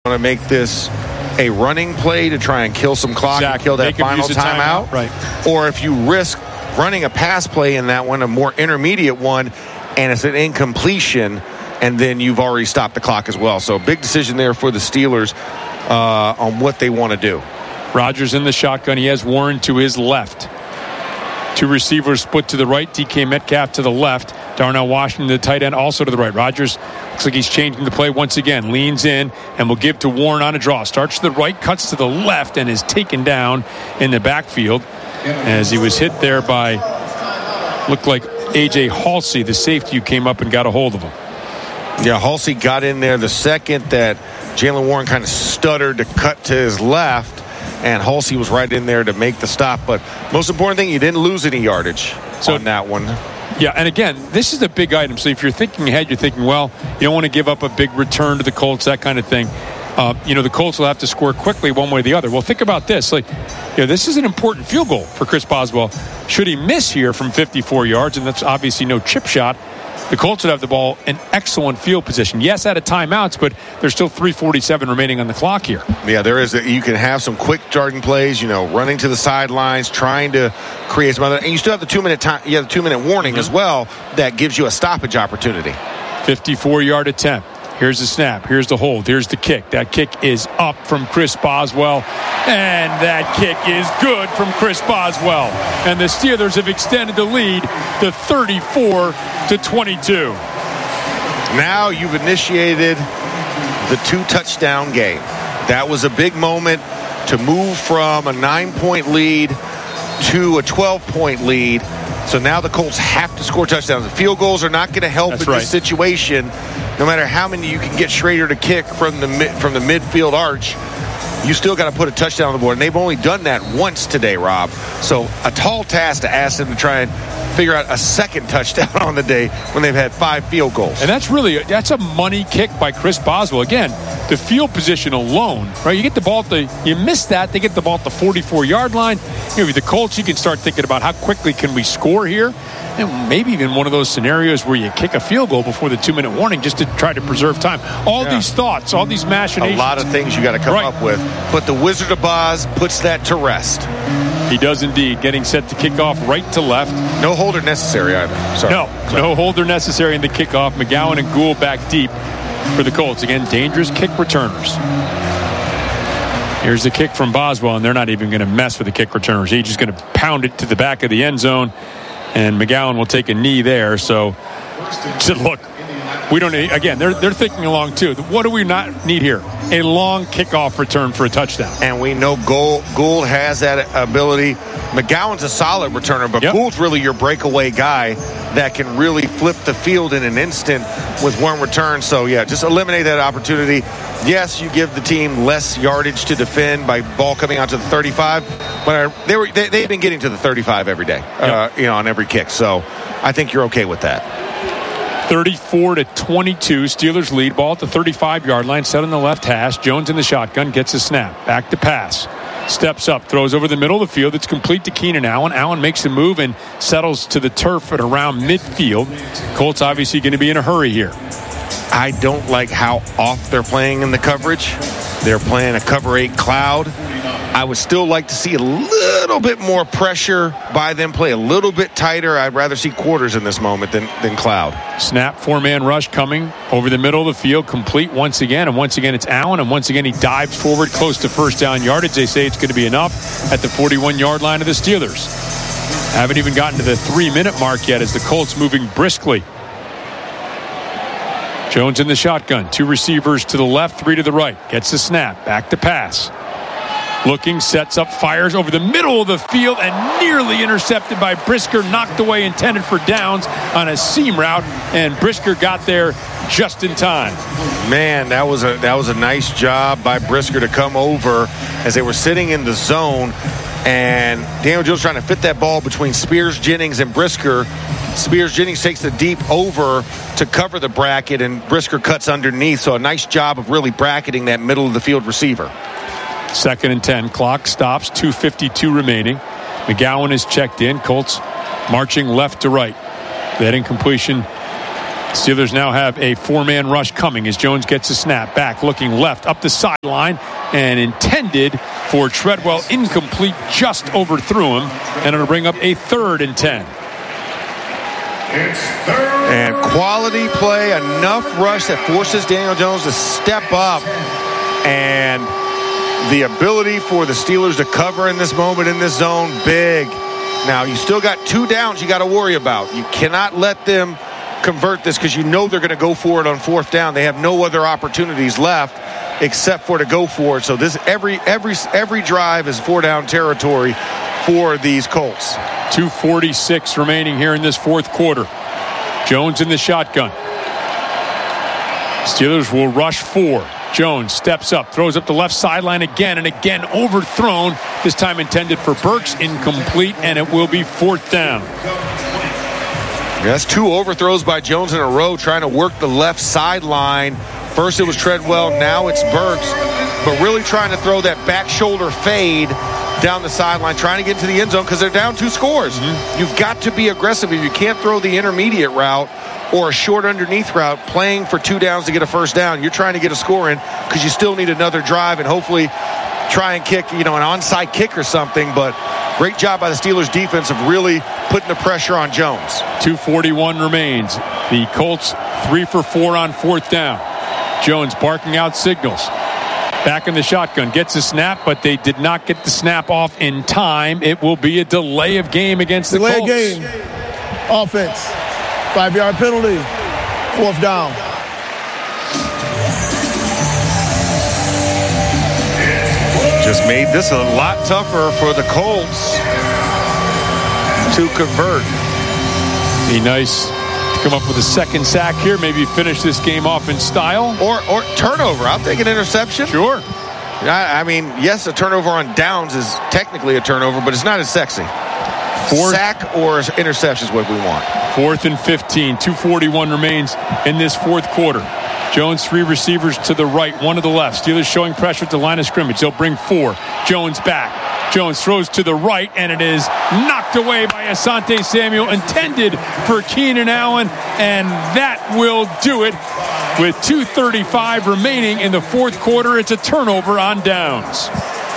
want to make this a running play to try and kill some clock and kill that final timeout. Right. Or if you risk running a pass play in that one, a more intermediate one, and it's an incompletion, and then you've already stopped the clock as well. So a big decision there for the Steelers on what they want to do. Rodgers in the shotgun. He has Warren to his left. Two receivers split to the right. DK Metcalf to the left. Darnell Washington, the tight end, also to the right. Rodgers looks like he's changing the play once again. Leans in and will give to Warren on a draw. Starts to the right, cuts to the left, and is taken down in the backfield as he was hit there by, looked like A.J. Halsey, the safety, who came up and got a hold of him. Yeah, Halsey got in there the second that Jaylen Warren kind of stuttered to cut to his left, and Halsey was right in there to make the stop. But most important thing, you didn't lose any yardage on that one. Yeah, and again, this is a big item. So if you're thinking ahead, you're thinking, well, you don't want to give up a big return to the Colts, that kind of thing. The Colts will have to score quickly one way or the other. Well, think about this. This is an important field goal for Chris Boswell. Should he miss here from 54 yards, and that's obviously no chip shot, the Colts would have the ball in excellent field position. Yes, out of timeouts, but there's still 3:47 remaining on the clock here. Yeah, there is. You can have some quick darting plays, running to the sidelines, trying to create some other. And you still have the 2-minute time. You have the 2-minute warning as well. That gives you a stoppage opportunity. 54-yard attempt. Here's the snap. Here's the hold. Here's the kick. That kick is up from Chris Boswell. And that kick is good from Chris Boswell. And the Steelers have extended the lead to 34-22. Now you've initiated the 2-touchdown game. That was a big moment to move from a 9-point lead to a 12-point lead. So now the Colts have to score touchdowns. The field goals are not going to help this situation. No matter how many you can get Schrader to kick from the midfield arch, you still got to put a touchdown on the board. And they've only done that once today, Rob. So a tall task to ask them to try and figure out a second touchdown on the day when they've had 5 field goals. And that's a money kick by Chris Boswell. Again, the field position alone, right? You get the ball you miss that, they get the ball at the 44-yard line. The Colts, you can start thinking about how quickly can we score here. And maybe even one of those scenarios where you kick a field goal before the 2-minute warning just to try to preserve time. These thoughts, all these machinations. A lot of things you got to come up with. But the Wizard of Oz puts that to rest. He does indeed. Getting set to kick off right to left. No holder necessary either. Sorry. No holder necessary in the kickoff. McGowan and Gould back deep for the Colts. Again, dangerous kick returners. Here's the kick from Boswell, and they're not even going to mess with the kick returners. He's just going to pound it to the back of the end zone. And McGowan will take a knee there. So, look, we don't need, again, they're thinking along too. What do we not need here? A long kickoff return for a touchdown. And we know Gould has that ability. McGowan's a solid returner, but Gould's really your breakaway guy that can really flip the field in an instant with one return. So, just eliminate that opportunity. Yes, you give the team less yardage to defend by ball coming out to the 35, but they've been getting to the 35 every day, on every kick. So I think you're okay with that. 34-22, Steelers lead. Ball at the 35-yard line, set on the left hash. Jones in the shotgun, gets a snap. Back to pass. Steps up, throws over the middle of the field. It's complete to Keenan Allen. Allen makes a move and settles to the turf at around midfield. Colts obviously going to be in a hurry here. I don't like how off they're playing in the coverage. They're playing a cover 8 cloud. I would still like to see a little bit more pressure by them, play a little bit tighter. I'd rather see quarters in this moment than cloud. Snap, 4-man rush coming over the middle of the field, complete once again. And once again, it's Allen. And once again, he dives forward close to first down yardage. They say it's going to be enough at the 41-yard line of the Steelers. Haven't even gotten to the 3-minute mark yet as the Colts moving briskly. Jones in the shotgun. 2 receivers to the left, 3 to the right. Gets the snap. Back to pass. Looking, sets up, fires over the middle of the field and nearly intercepted by Brisker. Knocked away, intended for downs on a seam route. And Brisker got there just in time. Man, that was a nice job by Brisker to come over as they were sitting in the zone. And Daniel Jones trying to fit that ball between Spears, Jennings, and Brisker. Spears Jennings takes the deep over to cover the bracket, and Brisker cuts underneath. So a nice job of really bracketing that middle of the field receiver. 2nd and 10. Clock stops. 2:52 remaining. McGowan is checked in. Colts marching left to right. That incompletion Steelers now have a 4-man rush coming as Jones gets a snap. Back, looking left, up the sideline, and intended for Treadwell. Incomplete, just overthrew him, and it'll bring up a 3rd and 10. And quality play, enough rush that forces Daniel Jones to step up, and the ability for the Steelers to cover in this moment in this zone, big. Now, you still got 2 downs you got to worry about. You cannot let them convert this because you know they're going to go for it on 4th down. They have no other opportunities left except for to go for it. So this every drive is 4-down territory for these Colts. 2:46 remaining here in this 4th quarter. Jones in the shotgun. Steelers will rush 4. Jones steps up, throws up the left sideline again and again, overthrown. This time intended for Burks, incomplete, and it will be 4th down. That's 2 overthrows by Jones in a row, trying to work the left sideline. First it was Treadwell, now it's Burks, but really trying to throw that back shoulder fade down the sideline, trying to get into the end zone because they're down 2 scores. You've got to be aggressive. If you can't throw the intermediate route or a short underneath route, playing for 2 downs to get a 1st down, you're trying to get a score in because you still need another drive and hopefully try and kick, an onside kick or something. But great job by the Steelers defense of really putting the pressure on Jones. 2:41 remains. The Colts 3 for 4 on 4th down. Jones barking out signals. Back in the shotgun, gets a snap, but they did not get the snap off in time. It will be a delay of game against the Colts. Delay of game. Offense. 5-yard penalty. 4th down. Just made this a lot tougher for the Colts to convert. Be nice to come up with a 2nd sack here. Maybe finish this game off in style. Or turnover. I'll take an interception. Sure. I mean, yes, a turnover on downs is technically a turnover, but it's not as sexy. Sack or interception is what we want. 4th and 15. 2:41 remains in this 4th quarter. Jones 3 receivers to the right, 1 to the left. Steelers showing pressure at the line of scrimmage. They'll bring 4. Jones back. Jones throws to the right, and it is knocked away by Asante Samuel, intended for Keenan Allen, and that will do it. With 2:35 remaining in the 4th quarter, it's a turnover on downs.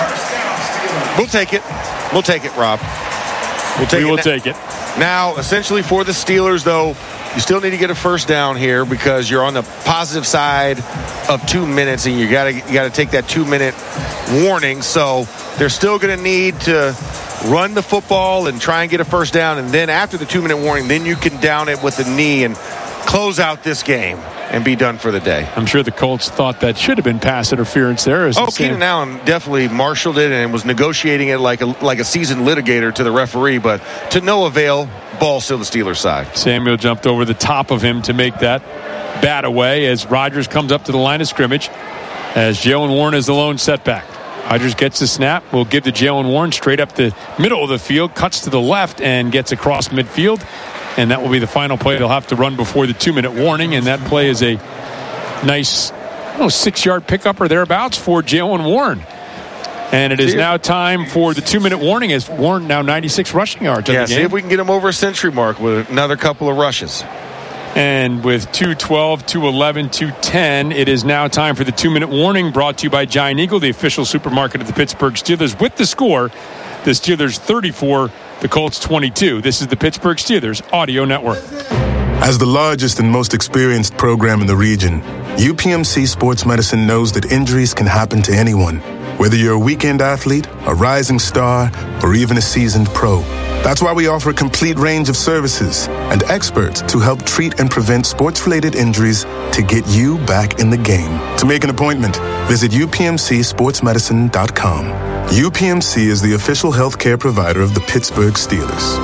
We'll take it. We'll take it, Rob. We will take it. Now, essentially for the Steelers, though, you still need to get a 1st down here because you're on the positive side of 2 minutes, and you got to take that 2-minute warning. So they're still going to need to run the football and try and get a 1st down, and then after the 2-minute warning, then you can down it with the knee and close out this game and be done for the day. I'm sure the Colts thought that should have been pass interference there. Keenan Allen definitely marshaled it and was negotiating it like a seasoned litigator to the referee, but to no avail. Ball still the Steelers side. Samuel jumped over the top of him to make that bat away as Rodgers comes up to the line of scrimmage as Jaylen Warren is the lone setback. Rodgers gets the snap, will give to Jaylen Warren straight up the middle of the field, cuts to the left and gets across midfield. And that will be the final play they'll have to run before the 2-minute warning. And that play is a nice 6-yard pickup or thereabouts for Jaylen Warren. And it is now time for the 2-minute warning as Warren now 96 rushing yards. Yeah, see if we can get him over a century mark with another couple of rushes. And with 2:12, 2:11, 2:10, it is now time for the 2-minute warning brought to you by Giant Eagle, the official supermarket of the Pittsburgh Steelers. With the score, the Steelers 34, the Colts 22. This is the Pittsburgh Steelers Audio Network. As the largest and most experienced program in the region, UPMC Sports Medicine knows that injuries can happen to anyone. Whether you're a weekend athlete, a rising star, or even a seasoned pro. That's why we offer a complete range of services and experts to help treat and prevent sports-related injuries to get you back in the game. To make an appointment, visit upmcsportsmedicine.com. UPMC is the official healthcare provider of the Pittsburgh Steelers.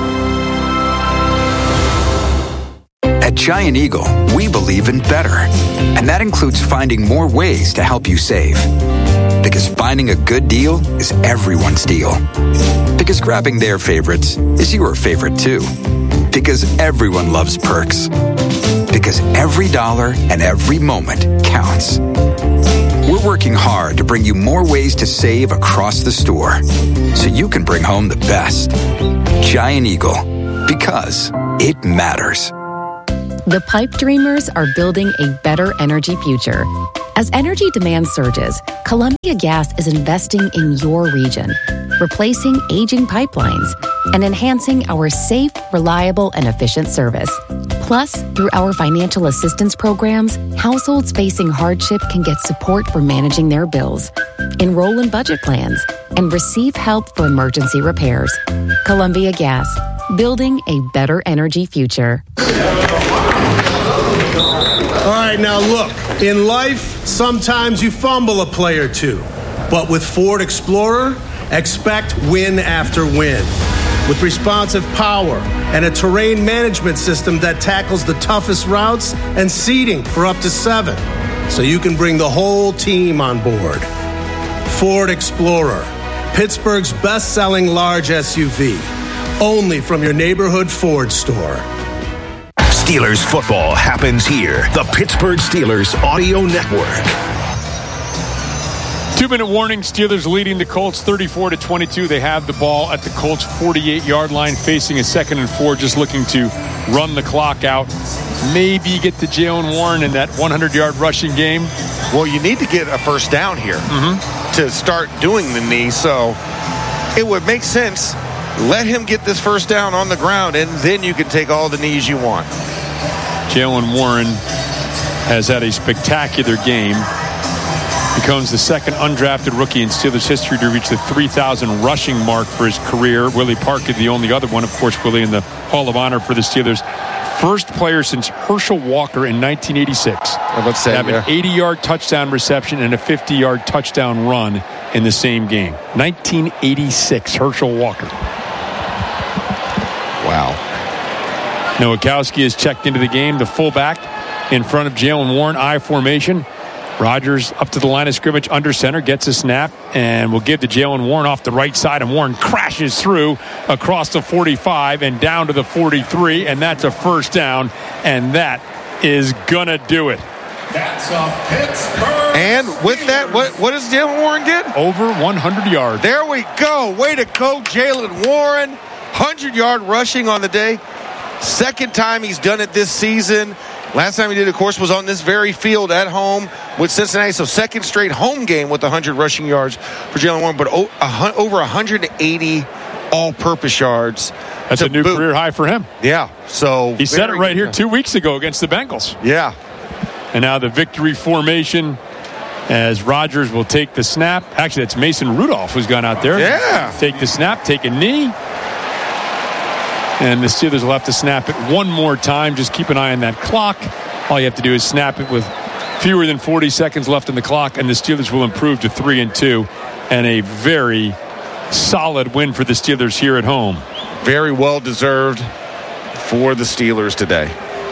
At Giant Eagle, we believe in better. And that includes finding more ways to help you save. Because finding a good deal is everyone's deal. Because grabbing their favorites is your favorite too. Because everyone loves perks. Because every dollar and every moment counts. We're working hard to bring you more ways to save across the store so you can bring home the best. Giant Eagle, because it matters. The pipe dreamers are building a better energy future. As energy demand surges, Columbia Gas is investing in your region, replacing aging pipelines and enhancing our safe, reliable, and efficient service. Plus, through our financial assistance programs, households facing hardship can get support for managing their bills, enroll in budget plans, and receive help for emergency repairs. Columbia Gas, building a better energy future. All right, now look, in life, sometimes you fumble a play or two. But with Ford Explorer, expect win after win. With responsive power and a terrain management system that tackles the toughest routes and seating for up to 7, so you can bring the whole team on board. Ford Explorer, Pittsburgh's best-selling large SUV, only from your neighborhood Ford store. Steelers football happens here. The Pittsburgh Steelers Audio Network. 2-minute warning. Steelers leading the Colts 34-22. They have the ball at the Colts 48-yard line, facing a 2nd and 4, just looking to run the clock out. Maybe get to Jaylen Warren in that 100-yard rushing game. Well, you need to get a first down here to start doing the knee, so it would make sense. Let him get this first down on the ground, and then you can take all the knees you want. Jaylen Warren has had a spectacular game. Becomes the second undrafted rookie in Steelers history to reach the 3,000 rushing mark for his career. Willie Parker, the only other one, of course, Willie in the Hall of Honor for the Steelers. First player since Herschel Walker in 1986 to have an 80-yard touchdown reception and a 50-yard touchdown run in the same game. 1986, Herschel Walker. Wow. Nowakowski has checked into the game. The fullback in front of Jaylen Warren, I formation. Rodgers up to the line of scrimmage under center, gets a snap, and will give to Jaylen Warren off the right side, and Warren crashes through across the 45 and down to the 43, and that's a first down, and that is gonna do it. That's a Pittsburgh. And with that, what does Jaylen Warren get? Over 100 yards. There we go. Way to go, Jaylen Warren. 100-yard rushing on the day. Second time he's done it this season. Last time he did, of course, was on this very field at home with Cincinnati. So second straight home game with 100 rushing yards for Jaylen Warren, but over 180 all-purpose yards. That's a new career high for him. Yeah. So he said it right here 2 weeks ago against the Bengals. Yeah. And now the victory formation as Rodgers will take the snap. Actually, that's Mason Rudolph who's gone out there. Yeah. Take the snap, take a knee. And the Steelers will have to snap it one more time. Just keep an eye on that clock. All you have to do is snap it with fewer than 40 seconds left on the clock, and the Steelers will improve to 3-2. And a very solid win for the Steelers here at home. Very well deserved for the Steelers today.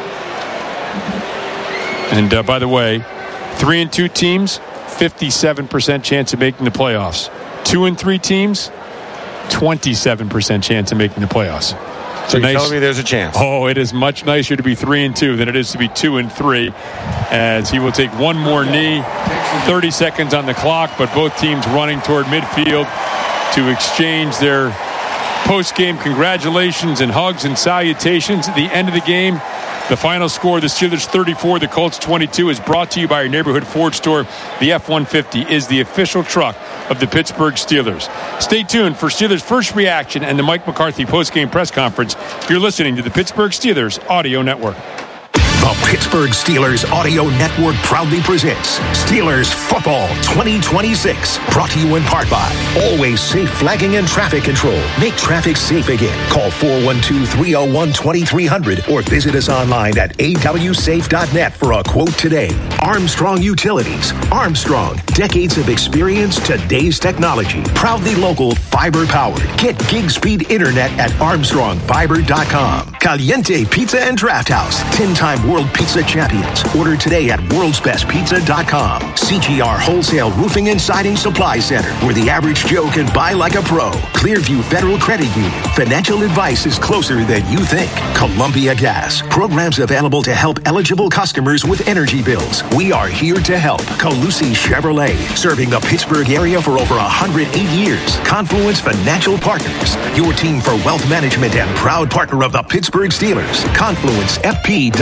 And by the way, 3-2 teams, 57% chance of making the playoffs. 2-3 teams, 27% chance of making the playoffs. So you're telling me there's a chance? Oh, it is much nicer to be 3-2 than it is to be 2-3, as he will take one more knee. 30 seconds on the clock, but both teams running toward midfield to exchange their post-game congratulations and hugs and salutations. At the end of the game, the final score, the Steelers 34, the Colts 22, is brought to you by your neighborhood Ford store. The F-150 is the official truck of the Pittsburgh Steelers. Stay tuned for Steelers' first reaction and the Mike McCarthy post-game press conference. You're listening to the Pittsburgh Steelers Audio Network. The Pittsburgh Steelers Audio Network proudly presents Steelers Football 2026. Brought to you in part by Always Safe Flagging and Traffic Control. Make traffic safe again. Call 412-301-2300 or visit us online at awsafe.net for a quote today. Armstrong Utilities. Armstrong. Decades of experience, today's technology. Proudly local, fiber powered. Get gig speed internet at armstrongfiber.com. Caliente Pizza and Draft House. 10-time World Pizza Champions. Order today at worldsbestpizza.com. CGR Wholesale Roofing and Siding Supply Center, where the average Joe can buy like a pro. Clearview Federal Credit Union. Financial advice is closer than you think. Columbia Gas. Programs available to help eligible customers with energy bills. We are here to help. Colussy Chevrolet. Serving the Pittsburgh area for over 108 years. Confluence Financial Partners. Your team for wealth management and proud partner of the Pittsburgh Steelers. ConfluenceFP.com.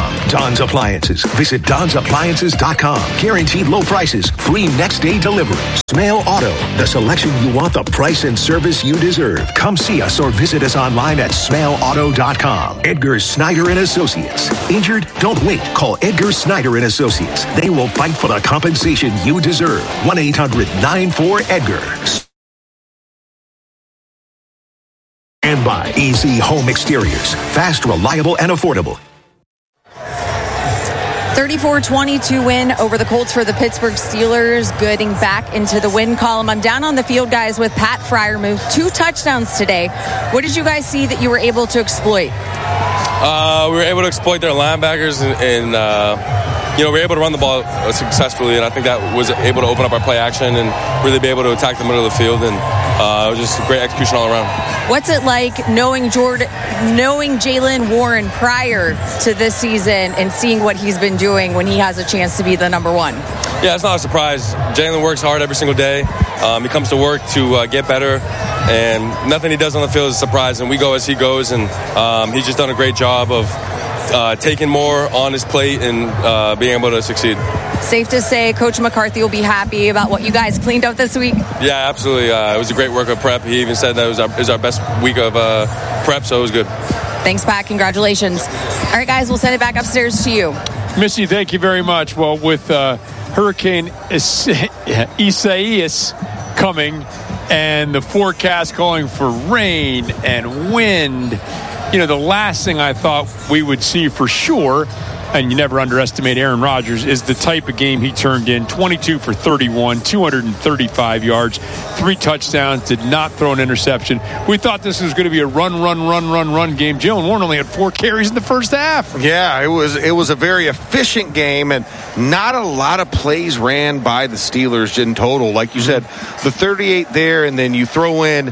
Don'sAppliances.com. Don's Appliances. Visit Don'sAppliances.com. Guaranteed low prices. Free next day delivery. Smale Auto. The selection you want, the price and service you deserve. Come see us or visit us online at SmaleAuto.com. Edgar Snyder and Associates. Injured? Don't wait. Call Edgar Snyder and Associates. They will fight for the compensation you deserve. 1-800-94-EDGAR. And by Easy Home Exteriors. Fast, reliable, and affordable. 34-22 win over the Colts for the Pittsburgh Steelers. Getting back into the win column. I'm down on the field, guys, with Pat Freiermuth. 2 touchdowns today. What did you guys see that you were able to exploit? We were able to exploit their linebackers and we were able to run the ball successfully, and I think that was able to open up our play action and really be able to attack the middle of the field, and it was just great execution all around. What's it like knowing Jaylen Warren prior to this season and seeing what he's been doing when he has a chance to be the number one? Yeah, it's not a surprise. Jaylen works hard every single day. He comes to work to get better, and nothing he does on the field is a surprise, and we go as he goes, and he's just done a great job of taking more on his plate and being able to succeed. Safe to say Coach McCarthy will be happy about what you guys cleaned up this week? Yeah, absolutely. It was a great work of prep. He even said that it was our best week of prep, so it was good. Thanks, Pat. Congratulations. All right, guys, we'll send it back upstairs to you. Missy, thank you very much. Well, with Hurricane Isaias coming and the forecast calling for rain and wind, the last thing I thought we would see for sure, and you never underestimate Aaron Rodgers, is the type of game he turned in. 22 for 31, 235 yards, 3 touchdowns, did not throw an interception. We thought this was going to be a run game. Jaylen Warren only had 4 carries in the first half. Yeah, it was a very efficient game, and not a lot of plays ran by the Steelers in total. Like you said, the 38 there, and then you throw in,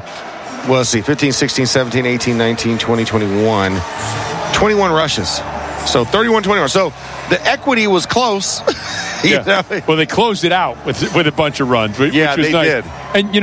15, 16, 17, 18, 19, 20, 21. 21 rushes. So 31-21. So the equity was close. Yeah. Well, they closed it out with a bunch of runs, which was they nice. did. And,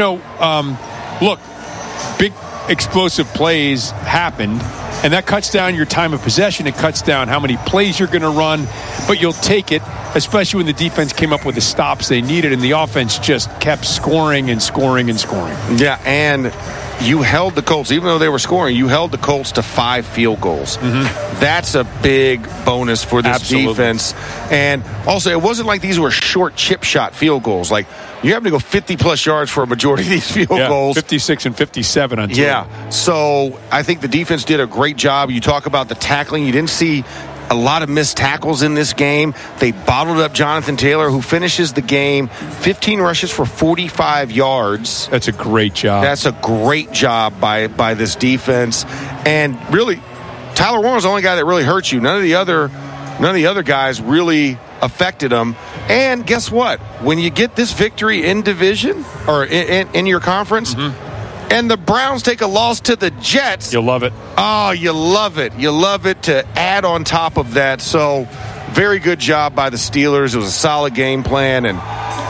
look, big explosive plays happened, and that cuts down your time of possession. It cuts down how many plays you're going to run, but you'll take it, especially when the defense came up with the stops they needed, and the offense just kept scoring and scoring and scoring. Yeah, and you held the Colts, even though they were scoring, you held the Colts to 5 field goals. Mm-hmm. That's a big bonus for this defense. And also, it wasn't like these were short chip shot field goals. Like, you have to go 50-plus yards for a majority of these field goals. 56 and 57 on total. Yeah, so I think the defense did a great job. You talk about the tackling. You didn't see a lot of missed tackles in this game. They bottled up Jonathan Taylor, who finishes the game 15 rushes for 45 yards. That's a great job. That's a great job by this defense. And really, Tyler Warren's the only guy that really hurt you. None of the other guys really affected him. And guess what? When you get this victory in division or in your conference, and the Browns take a loss to the Jets, you'll love it. Oh, you love it. You love it to add on top of that. So, very good job by the Steelers. It was a solid game plan. And,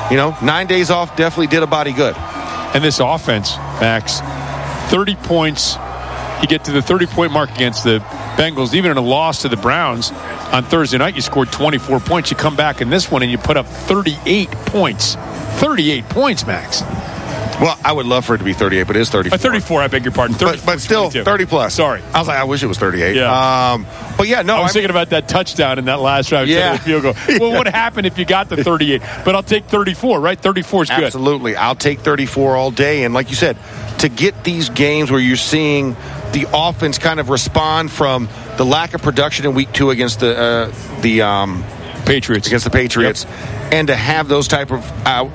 9 days off definitely did a body good. And this offense, Max, 30 points. You get to the 30-point mark against the Bengals. Even in a loss to the Browns on Thursday night, you scored 24 points. You come back in this one and you put up 38 points. 38 points, Max. Well, I would love for it to be 38, but it is 34. 34, I beg your pardon. But still, 30 plus. Sorry. I was like, I wish it was 38. Yeah. But yeah, no. I was thinking about that touchdown in that last drive. Yeah. Field goal. Well, what happened if you got the 38? But I'll take 34, right? 34 is good. Absolutely. I'll take 34 all day. And like you said, to get these games where you're seeing the offense kind of respond from the lack of production in week 2 against the Patriots. Against the Patriots. Yep. And to have those type of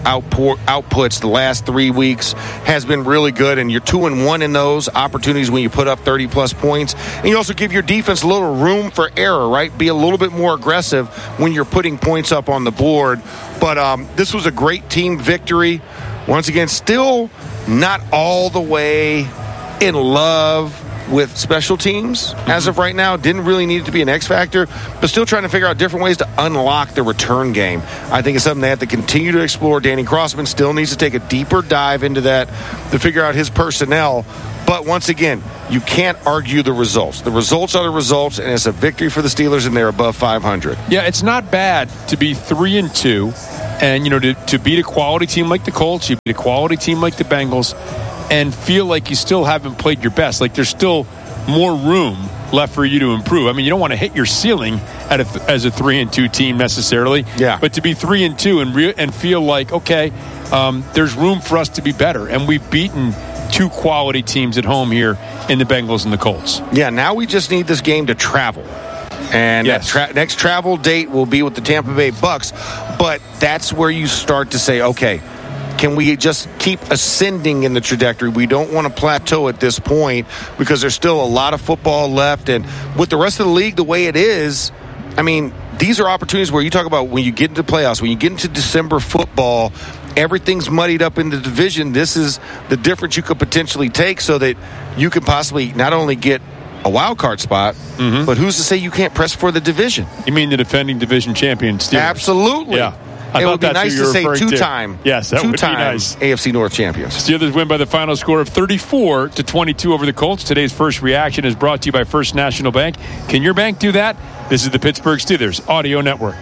outputs the last 3 weeks has been really good. And you're 2-1 in those opportunities when you put up 30-plus points. And you also give your defense a little room for error, right? Be a little bit more aggressive when you're putting points up on the board. But this was a great team victory. Once again, still not all the way in love with special teams as of right now. Didn't really need it to be an X factor, but still trying to figure out different ways to unlock the return game. I think it's something they have to continue to explore. Danny Crossman still needs to take a deeper dive into that to figure out his personnel. But once again, you can't argue the results. The results are the results, and it's a victory for the Steelers, and they're above 500. Yeah, it's not bad to be 3-2, and to beat a quality team like the Colts, you beat a quality team like the Bengals, and feel like you still haven't played your best. Like there's still more room left for you to improve. I mean, you don't want to hit your ceiling as a 3-2 team necessarily. Yeah. But to be 3-2 and feel like, okay, there's room for us to be better, and we've beaten two quality teams at home here in the Bengals and the Colts. Yeah, now we just need this game to travel. And yes. Next travel date will be with the Tampa Bay Bucks. But that's where you start to say, okay, can we just keep ascending in the trajectory? We don't want to plateau at this point because there's still a lot of football left. And with the rest of the league the way it is, I mean, these are opportunities where you talk about when you get into playoffs, when you get into December football, everything's muddied up in the division. This is the difference you could potentially take so that you can possibly not only get a wild card spot, but who's to say you can't press for the division? You mean the defending division champion Steelers? Absolutely. Yeah. It would be nice to say two-time nice. AFC North champions. Steelers win by the final score of 34-22 over the Colts. Today's first reaction is brought to you by First National Bank. Can your bank do that? This is the Pittsburgh Steelers Audio Network.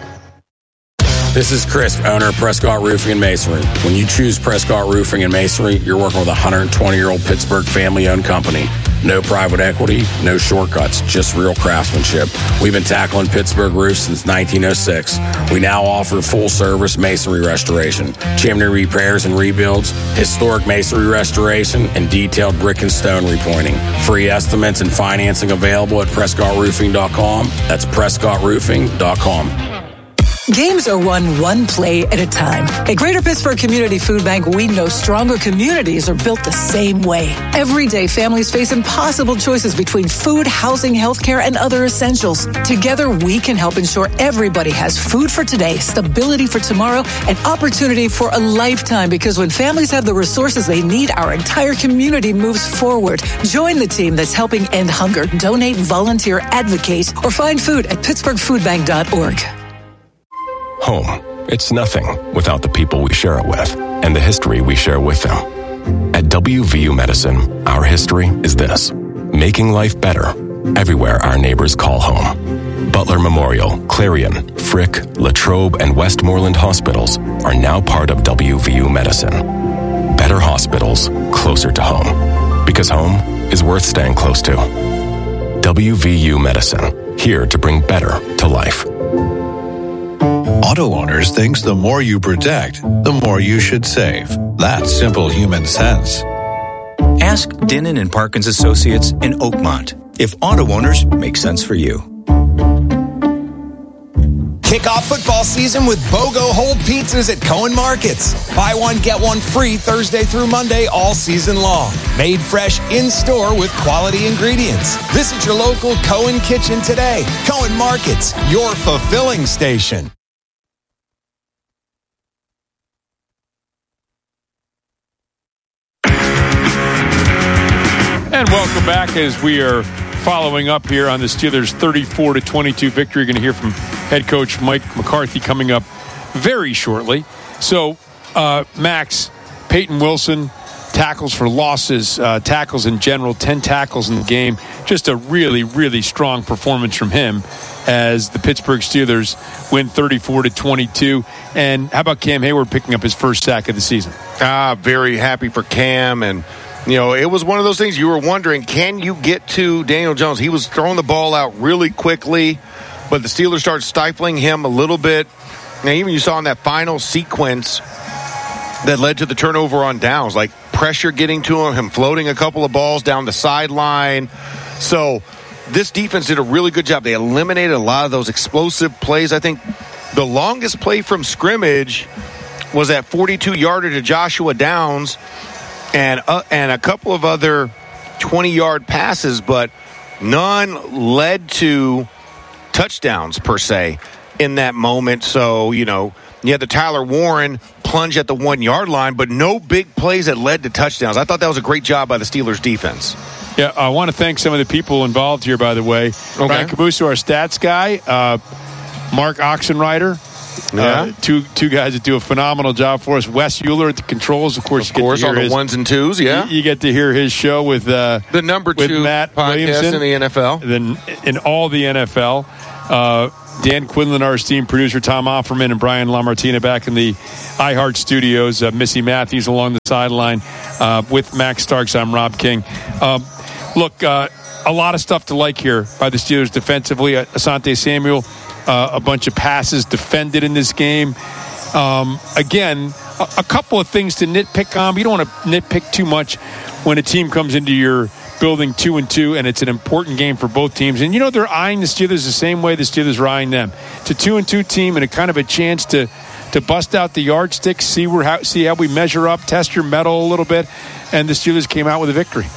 This is Chris, owner of Prescott Roofing and Masonry. When you choose Prescott Roofing and Masonry, you're working with a 120-year-old Pittsburgh family-owned company. No private equity, no shortcuts, just real craftsmanship. We've been tackling Pittsburgh roofs since 1906. We now offer full-service masonry restoration, chimney repairs and rebuilds, historic masonry restoration, and detailed brick and stone repointing. Free estimates and financing available at PrescottRoofing.com. That's PrescottRoofing.com. Games are won one play at a time. At Greater Pittsburgh Community Food Bank, we know stronger communities are built the same way. Every day, families face impossible choices between food, housing, healthcare, and other essentials. Together, we can help ensure everybody has food for today, stability for tomorrow, and opportunity for a lifetime. Because when families have the resources they need, our entire community moves forward. Join the team that's helping end hunger. Donate, volunteer, advocate, or find food at PittsburghFoodBank.org. Home. It's nothing without the people we share it with and the history we share with them. At WVU Medicine, our history is this: making life better everywhere our neighbors call home. Butler Memorial, Clarion, Frick, Latrobe, and Westmoreland hospitals are now part of WVU Medicine. Better hospitals closer to home. Because home is worth staying close to. WVU Medicine, here to bring better to life. Auto Owners thinks the more you protect, the more you should save. That's simple human sense. Ask Dinnan and Parkins Associates in Oakmont if auto owners make sense for you. Kick off football season with BOGO Hold Pizzas at Cohen Markets. Buy one, get one free Thursday through Monday all season long. Made fresh in-store with quality ingredients. Visit your local Cohen Kitchen today. Cohen Markets, your fulfilling station. And welcome back as we are following up here on the Steelers' 34-22 victory. You're going to hear from head coach Mike McCarthy coming up very shortly. So, Max, Peyton Wilson, tackles for losses, tackles in general, 10 tackles in the game. Just a really, really strong performance from him as the Pittsburgh Steelers win 34-22. And how about Cam Hayward picking up his first sack of the season? Very happy for Cam. And you know, it was one of those things you were wondering, can you get to Daniel Jones? He was throwing the ball out really quickly, but the Steelers started stifling him a little bit. Now, even you saw in that final sequence that led to the turnover on downs, like pressure getting to him floating a couple of balls down the sideline. So this defense did a really good job. They eliminated a lot of those explosive plays. I think the longest play from scrimmage was that 42-yarder to Joshua Downs, and a couple of other 20-yard passes, but none led to touchdowns per se in that moment. So, you know, you had the Tyler Warren plunge at the 1-yard line, but no big plays that led to touchdowns. I thought that was a great job by the Steelers defense. Yeah, I want to thank some of the people involved here, by the way. Okay. Ryan Cabuso, our stats guy, Mark Oxenrider, Two guys that do a phenomenal job for us. Wes Euler at the controls, of course, on the ones and twos. Yeah, you get to hear his show with the number 2 Matt podcast Williamson in the NFL, then in all the NFL. Dan Quinlan, our esteemed producer, Tom Offerman, and Brian LaMartina back in the iHeart studios. Missy Matthews along the sideline with Max Starks. I'm Rob King. Look, a lot of stuff to like here by the Steelers defensively. Asante Samuel, a bunch of passes defended in this game. Again, a couple of things to nitpick on. But you don't want to nitpick too much when a team comes into your building 2-2, and it's an important game for both teams. And, they're eyeing the Steelers the same way the Steelers are eyeing them. It's a 2-2 team and a kind of a chance to bust out the yardstick, see how we measure up, test your mettle a little bit. And the Steelers came out with a victory.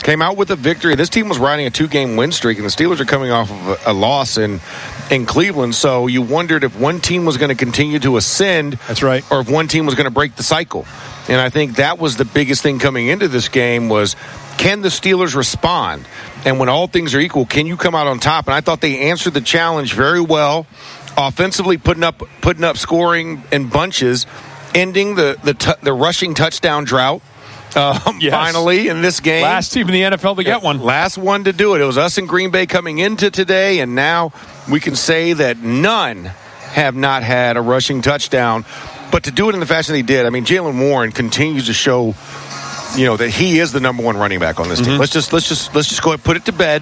This team was riding a 2-game win streak, and the Steelers are coming off of a loss in Cleveland. So you wondered if one team was going to continue to ascend. That's right. Or if one team was going to break the cycle. And I think that was the biggest thing coming into this game was, can the Steelers respond? And when all things are equal, can you come out on top? And I thought they answered the challenge very well, offensively putting up scoring in bunches, ending the rushing touchdown drought. Yes. Finally in this game. Last team in the NFL to get one. Last one to do it. It was us in Green Bay coming into today, and now we can say that none have not had a rushing touchdown. But to do it in the fashion they did, Jaylen Warren continues to show, that he is the number one running back on this team. Let's just go ahead and put it to bed.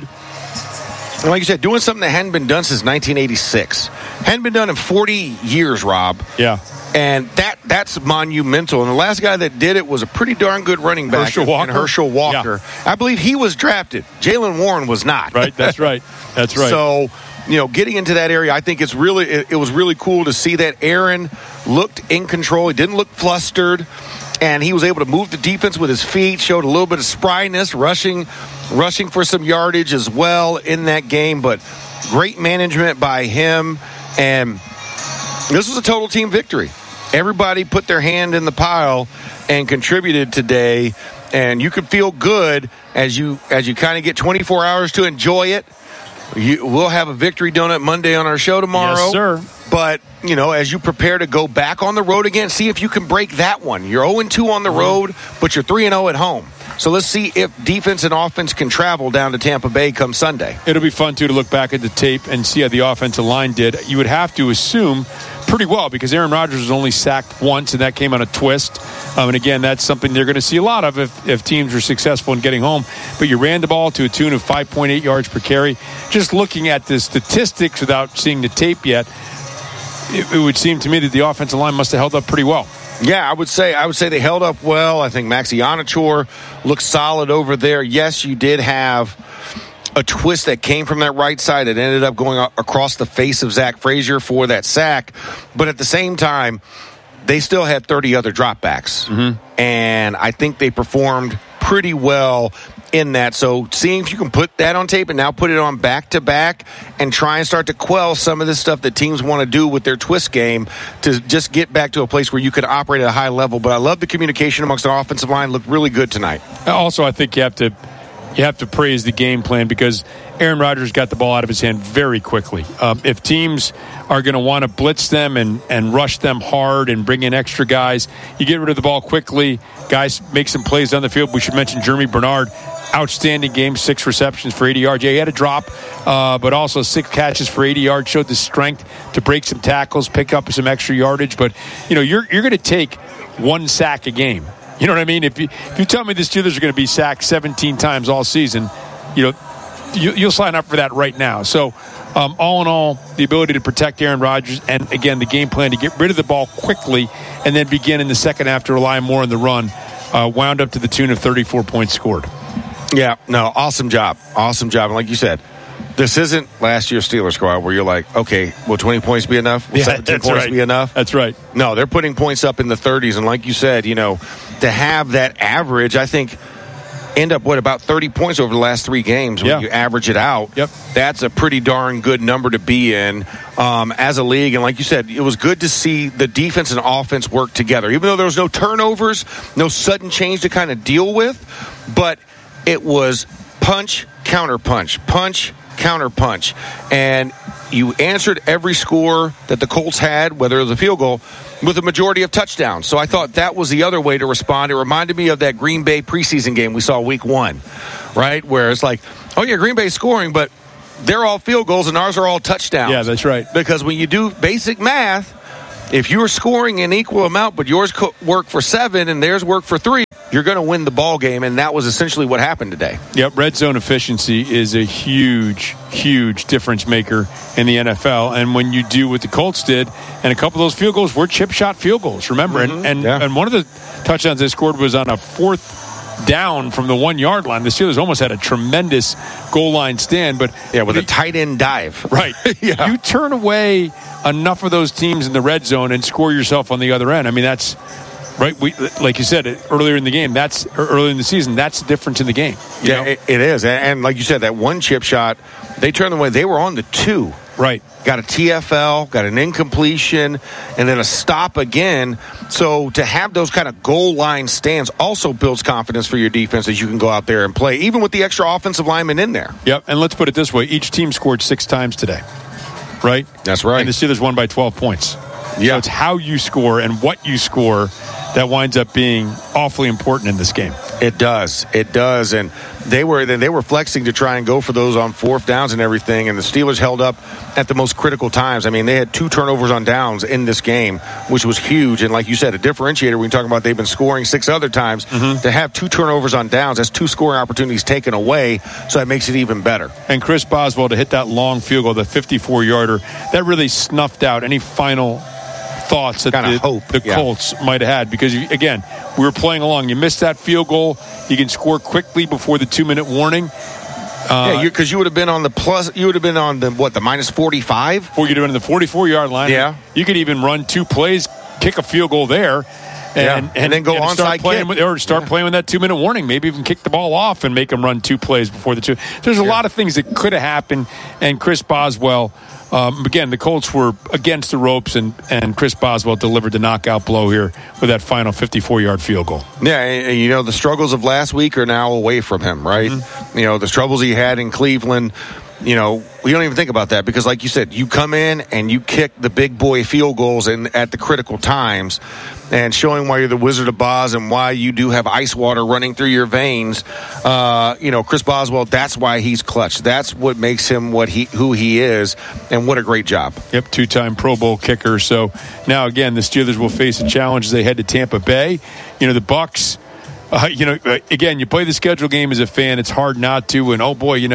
And like you said, doing something that hadn't been done since 1986. Hadn't been done in 40 years, Rob. Yeah. And that's monumental. And the last guy that did it was a pretty darn good running back. Herschel Walker. Yeah. I believe he was drafted. Jaylen Warren was not. Right, that's right. That's right. So, getting into that area, I think it was really cool to see that Aaron looked in control. He didn't look flustered. And he was able to move the defense with his feet, showed a little bit of spryness, rushing for some yardage as well in that game. But great management by him. And this was a total team victory. Everybody put their hand in the pile and contributed today. And you could feel good as you kind of get 24 hours to enjoy it. We'll have a victory donut Monday on our show tomorrow. Yes, sir. But, as you prepare to go back on the road again, see if you can break that one. You're 0-2 on the road, but you're 3-0 at home. So let's see if defense and offense can travel down to Tampa Bay come Sunday. It'll be fun, too, to look back at the tape and see how the offensive line did. You would have to assume pretty well because Aaron Rodgers was only sacked once, and that came on a twist. And again, that's something they're going to see a lot of if teams are successful in getting home. But you ran the ball to a tune of 5.8 yards per carry. Just looking at the statistics without seeing the tape yet, it would seem to me that the offensive line must have held up pretty well. Yeah, I would say they held up well. I think Maxi Onachor looked solid over there. Yes, you did have a twist that came from that right side. It ended up going across the face of Zach Frazier for that sack. But at the same time, they still had 30 other dropbacks. And I think they performed pretty well in that. So seeing if you can put that on tape and now put it on back-to-back and try and start to quell some of this stuff that teams want to do with their twist game to just get back to a place where you could operate at a high level. But I love the communication amongst the offensive line. Looked really good tonight. Also, I think you have to praise the game plan because Aaron Rodgers got the ball out of his hand very quickly. If teams are going to want to blitz them and rush them hard and bring in extra guys, you get rid of the ball quickly. Guys make some plays on the field. We should mention Jeremy Bernard. Outstanding game, 6 receptions for 80 yards. Yeah, he had a drop, but also 6 catches for 80 yards. Showed the strength to break some tackles, pick up some extra yardage. But, you're going to take 1 sack a game. You know what I mean? If you tell me the Steelers are going to be sacked 17 times all season, you'll sign up for that right now. So, all in all, the ability to protect Aaron Rodgers and, again, the game plan to get rid of the ball quickly and then begin in the second half to rely more on the run wound up to the tune of 34 points scored. Yeah, no, awesome job. Awesome job. And like you said, this isn't last year's Steelers squad where you're like, okay, will 20 points be enough? Will 17 points be enough? That's right. No, they're putting points up in the 30s. And like you said, to have that average, I think, end up, about 30 points over the last 3 games when you average it out. Yep. That's a pretty darn good number to be in as a league. And like you said, it was good to see the defense and offense work together. Even though there was no turnovers, no sudden change to kind of deal with, but it was punch, counter punch, punch, counter punch. And you answered every score that the Colts had, whether it was a field goal, with a majority of touchdowns. So I thought that was the other way to respond. It reminded me of that Green Bay preseason game we saw week 1, right? Where it's like, oh yeah, Green Bay's scoring, but they're all field goals and ours are all touchdowns. Yeah, that's right. Because when you do basic math, if you're scoring an equal amount, but yours work for 7 and theirs work for 3, you're going to win the ball game, and that was essentially what happened today. Yep, red zone efficiency is a huge, huge difference maker in the NFL. And when you do what the Colts did, and a couple of those field goals were chip shot field goals, remember? And one of the touchdowns they scored was on a 4th down from the 1 yard line. The Steelers almost had a tremendous goal line stand, but with a tight end dive. Right. Yeah. You turn away enough of those teams in the red zone and score yourself on the other end. I mean, that's right. Like you said earlier in the game, earlier in the season, that's the difference in the game. It is. And like you said, that one chip shot, they turned away. They were on the 2. Right. Got a TFL, got an incompletion, and then a stop again. So to have those kind of goal line stands also builds confidence for your defense as you can go out there and play, even with the extra offensive linemen in there. Yep, and let's put it this way. Each team scored 6 times today, right? That's right. And the Steelers won by 12 points. Yeah. So it's how you score and what you score that winds up being awfully important in this game. It does. And they were flexing to try and go for those on 4th downs and everything, and the Steelers held up at the most critical times. I mean, they had 2 turnovers on downs in this game, which was huge. And like you said, a differentiator when you talk about they've been scoring 6 other times. To have 2 turnovers on downs, that's 2 scoring opportunities taken away, so that makes it even better. And Chris Boswell to hit that long field goal, the 54-yarder, that really snuffed out any final thoughts that the Colts might have had, because again, we were playing along. You missed that field goal, you can score quickly before the 2-minute warning. Because you would have been on the plus. You would have been on the minus 45. Or you'd have been on the 44-yard line. Yeah, you could even run 2 plays, kick a field goal there, and then go onside kick, or start playing with that 2-minute warning. Maybe even kick the ball off and make them run 2 plays before the 2. There's a lot of things that could have happened, and Chris Boswell. Again, the Colts were against the ropes, and Chris Boswell delivered the knockout blow here with that final 54-yard field goal. Yeah, and the struggles of last week are now away from him, right? The struggles he had in Cleveland, we don't even think about that because, like you said, you come in and you kick the big boy field goals at the critical times, and showing why you're the Wizard of Oz and why you do have ice water running through your veins. Chris Boswell, that's why he's clutch. That's what makes him who he is, and what a great job. Yep, 2-time Pro Bowl kicker. So now again, the Steelers will face a challenge as they head to Tampa Bay. The Bucs. Again, you play the schedule game as a fan, it's hard not to. And, oh, boy,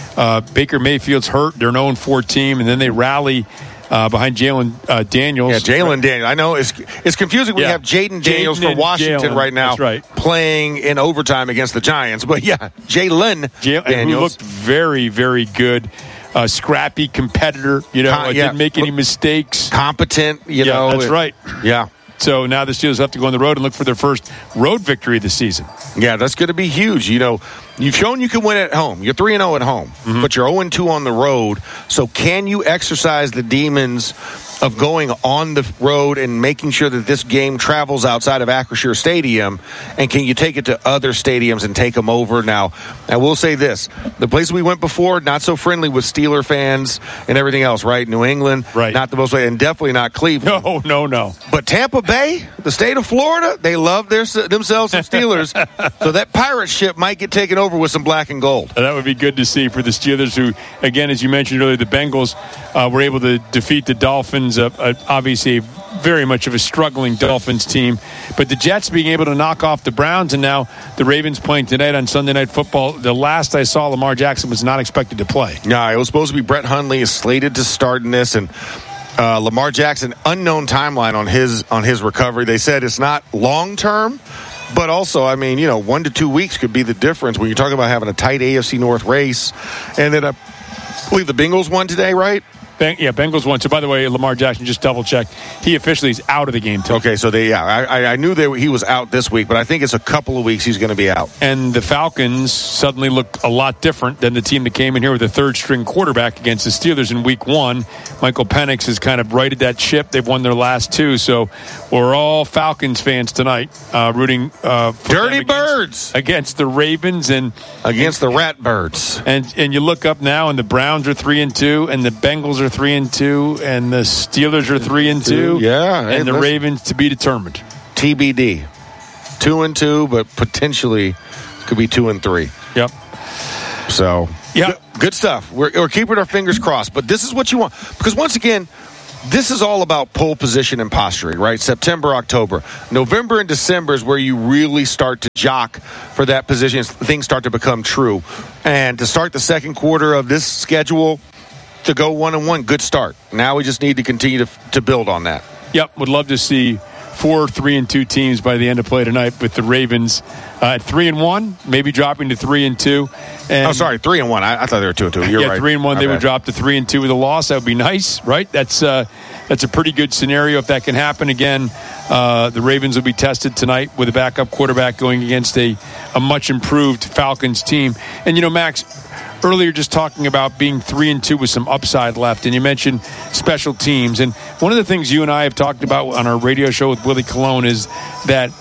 Baker Mayfield's hurt. They're an 0-4 team, and then they rally behind Jalen Daniels. Yeah, Jalen Daniels. I know it's confusing when you have Jaden Daniels for Washington right now playing in overtime against the Giants. But, yeah, Jalen Daniels. Who looked very, very good. Scrappy competitor, didn't make any mistakes. Competent, That's right. Yeah. So now the Steelers have to go on the road and look for their first road victory of the season. Yeah, that's going to be huge. You've shown you can win at home. You're 3-0 at home, but you're 0-2 on the road. So can you exercise the demons of going on the road and making sure that this game travels outside of Acrisure Stadium? And can you take it to other stadiums and take them over? Now, I will say this. The place we went before, not so friendly with Steeler fans and everything else, right? New England, not the most way, and definitely not Cleveland. No. But Tampa Bay, the state of Florida, they love themselves some Steelers. So that pirate ship might get taken over with some black and gold. That would be good to see for the Steelers, who, again, as you mentioned earlier, the Bengals were able to defeat the Dolphins, obviously very much of a struggling Dolphins team. But the Jets being able to knock off the Browns, and now the Ravens playing tonight on Sunday Night Football. The last I saw, Lamar Jackson was not expected to play. No, it was supposed to be Brett Hundley is slated to start in this, and Lamar Jackson, unknown timeline on his recovery. They said it's not long-term, but also, 1 to 2 weeks could be the difference when you're talking about having a tight AFC North race. And then I believe the Bengals won today, right? Bengals won. So, by the way, Lamar Jackson, just double-checked. He officially is out of the game today. Okay, so I knew he was out this week, but I think it's a couple of weeks he's going to be out. And the Falcons suddenly look a lot different than the team that came in here with a third-string quarterback against the Steelers in Week 1. Michael Penix has kind of righted that ship. They've won their last 2, so we're all Falcons fans tonight, rooting for Dirty Birds against the Ravens and against the Rat Birds. And you look up now, and the Browns are 3-2, and the Bengals are are 3-2, and the Steelers are 3-2. Yeah, and the Ravens to be determined. TBD. 2-2, but potentially could be 2-3. Yep. So, yeah, good stuff. We're keeping our fingers crossed, but this is what you want, because once again, this is all about pole position and posturing, right? September, October. November and December is where you really start to jock for that position. Things start to become true. And to start the second quarter of this schedule, to go 1-1, good start. Now we just need to continue to build on that. Yep, would love to see 4 3-2 teams by the end of play tonight, with the Ravens at 3-1, maybe dropping to 3-2. And 3-1. I thought they were 2-2. You're right. 3-1. They would drop to 3-2 with a loss. That would be nice, right? That's a pretty good scenario if that can happen again. The Ravens will be tested tonight with a backup quarterback going against a much improved Falcons team. And Max, earlier just talking about being 3-2 with some upside left, and you mentioned special teams. And one of the things you and I have talked about on our radio show with Willie Colon is that,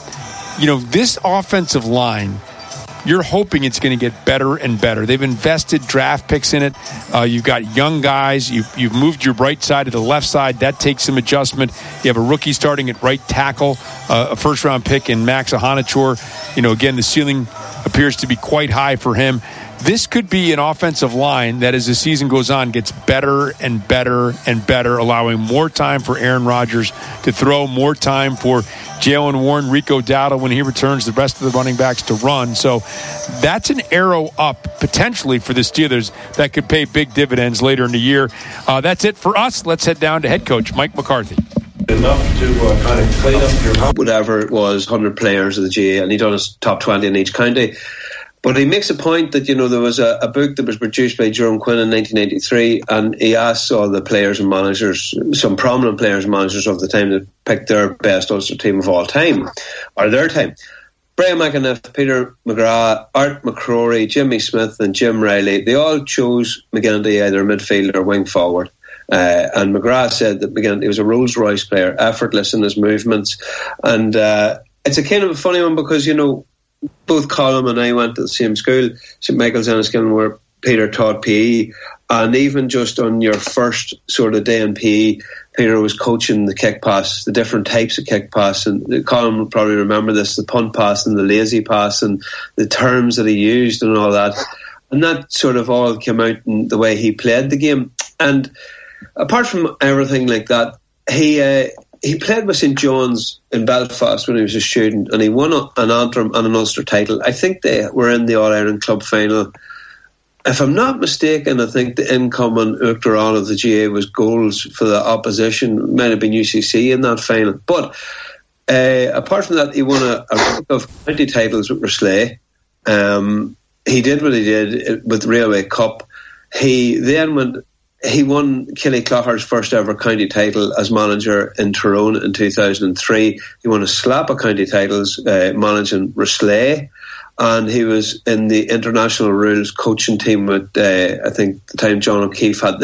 this offensive line, you're hoping it's going to get better and better. They've invested draft picks in it. You've got young guys. You've moved your right side to the left side. That takes some adjustment. You have a rookie starting at right tackle, a first-round pick in Max Ahanachour. Again, the ceiling appears to be quite high for him. This could be an offensive line that, as the season goes on, gets better and better and better, allowing more time for Aaron Rodgers to throw, more time for Jaylen Warren, Rico Dowdle when he returns, the rest of the running backs to run. So that's an arrow up, potentially, for the Steelers that could pay big dividends later in the year. That's it for us. Let's head down to head coach Mike McCarthy. Enough to kind of clean up your... Whatever it was, 100 players of the GA, and he done his top 20 in each county. But he makes a point that, there was a book that was produced by Jerome Quinn in 1983, and he asked all the players and managers, some prominent players and managers of the time, to pick their best Ulster team of all time, or their time. Brian McAniff, Peter McGrath, Art McCrory, Jimmy Smith and Jim Riley, they all chose McGinty either midfield or wing forward. And McGrath said that McGinty was a Rolls-Royce player, effortless in his movements. And it's a kind of a funny one because, both Colm and I went to the same school, St Michael's Enniskillen, where Peter taught PE, and even just on your first sort of day in PE, Peter was coaching the kick pass, the different types of kick pass, and Colm will probably remember this, the punt pass and the lazy pass and the terms that he used and all that, and that sort of all came out in the way he played the game. And apart from everything like that, he played with St John's in Belfast when he was a student, and he won an Antrim and an Ulster title. I think they were in the All-Ireland Club final. If I'm not mistaken, I think the incoming Uachtaráin of the GA was goals for the opposition. It might have been UCC in that final. But apart from that, he won a rank of county titles with Roslay. He did what he did with the Railway Cup. He won Killyclogher's first ever county title as manager in Tyrone in 2003. He won a slap of county titles managing Roslay, and he was in the international rules coaching team with I think the time John O'Keefe had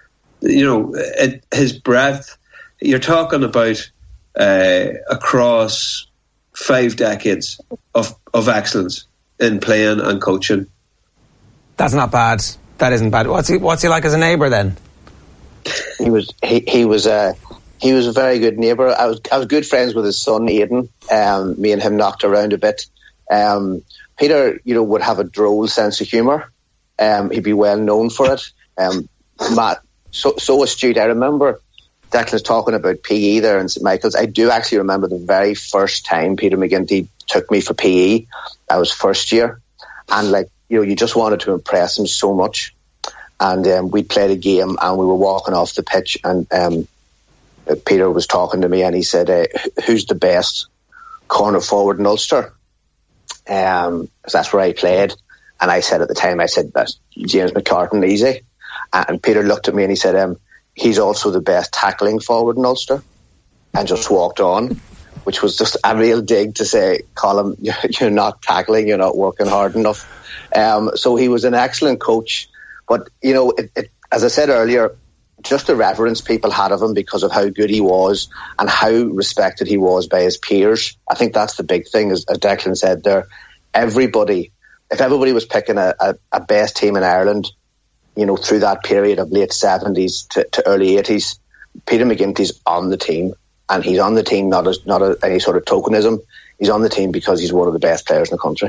his breadth. You're talking about across 5 decades of excellence in playing and coaching. That's not bad. That isn't bad. What's he like as a neighbour then? He was a very good neighbour. I was good friends with his son Aidan. Me and him knocked around a bit. Peter, would have a droll sense of humour. He'd be well known for it. Matt, so astute. I remember Declan's talking about PE there in St Michael's. I do actually remember the very first time Peter McGinty took me for PE. I was first year, and you just wanted to impress him so much. And we played a game and we were walking off the pitch, and Peter was talking to me and he said, who's the best corner forward in Ulster? So that's where I played. And I said at the time, that's James McCartan, easy. And Peter looked at me and he said, he's also the best tackling forward in Ulster, and just walked on, which was just a real dig to say, Colm, you're not tackling, you're not working hard enough. So he was an excellent coach. But, as I said earlier, just the reverence people had of him because of how good he was and how respected he was by his peers. I think that's the big thing, as Declan said there. If everybody was picking a best team in Ireland, through that period of late 70s to early 80s, Peter McGinty's on the team, and he's on the team not any sort of tokenism. He's on the team because he's one of the best players in the country.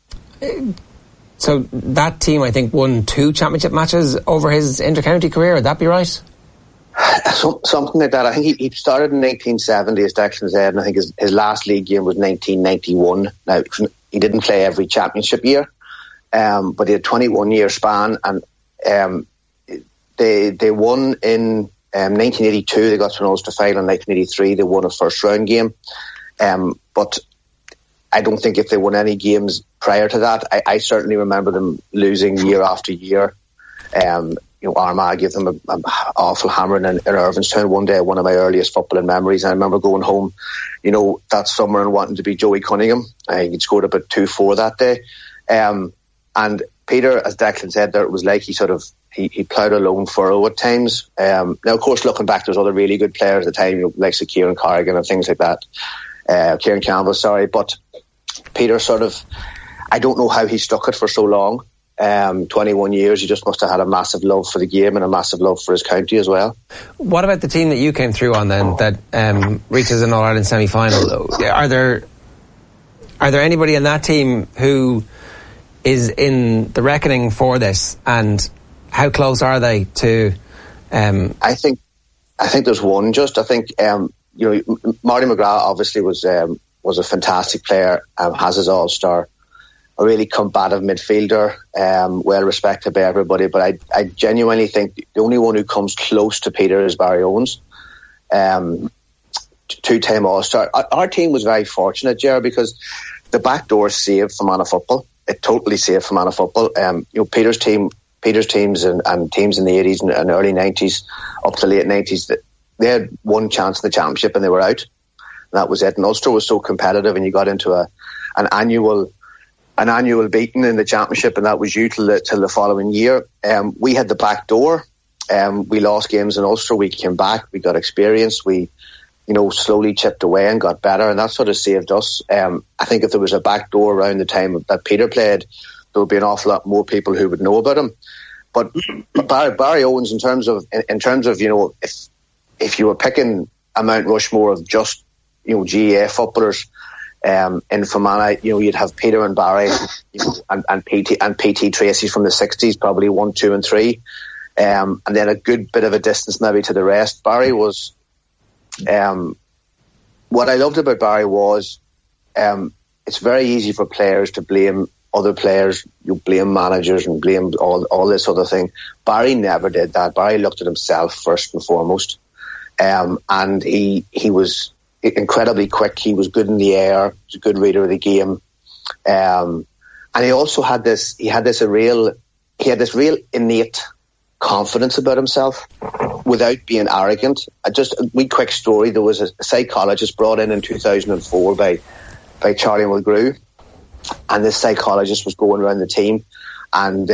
So that team, I think, won 2 championship matches over his inter-county career. Would that be right? Something like that. I think he started in 1970, as Declan said, and I think his last league game was 1991. Now, he didn't play every championship year, but he had a 21-year span, and they won in 1982. They got to an Ulster final. In 1983, they won a first-round game. But I don't think if they won any games prior to that, I certainly remember them losing year after year. Armagh gave them an awful hammering in Irvinstown one day, one of my earliest footballing memories. And I remember going home, that summer and wanting to be Joey Cunningham. He'd scored about 2-4 that day. And Peter, as Declan said there, it was like he ploughed a lone furrow at times. Now, of course, looking back, there's other really good players at the time, like Kieran Corrigan and things like that. Kieran Campbell, sorry. But Peter I don't know how he stuck it for so long. 21 years, he just must have had a massive love for the game and a massive love for his county as well. What about the team that you came through on then, that reaches an All-Ireland semi-final? Are there anybody in that team who is in the reckoning for this, and how close are they to... I think there's one. I think Marty McGrath obviously was a fantastic player, has his All-Star, a really combative midfielder, well respected by everybody, but I genuinely think the only one who comes close to Peter is Barry Owens, 2-time All-Star. Our team was very fortunate, Gerard, because the back door saved Fermanagh football. It totally saved Fermanagh football. Peter's teams and teams in the 80s and early 90s up to late 90s, they had one chance in the championship and they were out. And that was it. And Ulster was so competitive, and you got into an annual beating in the championship, and that was you till the following year. We had the back door. We lost games in Ulster. We came back. We got experience. We, slowly chipped away and got better, and that sort of saved us. I think if there was a back door around the time that Peter played, there would be an awful lot more people who would know about him. But Barry Owens, in terms of if you were picking a Mount Rushmore of just GAA footballers, in Fermanagh, you'd have Peter and Barry, and PT Tracy from the 60s, probably 1, 2 and 3, and then a good bit of a distance maybe to the rest. Barry was, what I loved about Barry was, it's very easy for players to blame other players. You blame managers and blame all this other thing. Barry never did that. Barry looked at himself first and foremost, and he was incredibly quick. He was good in the air. He was a good reader of the game, and he also had this real innate confidence about himself without being arrogant. Just a wee quick story. There was a psychologist brought in 2004 by Charlie Mulgrew, and this psychologist was going around the team, and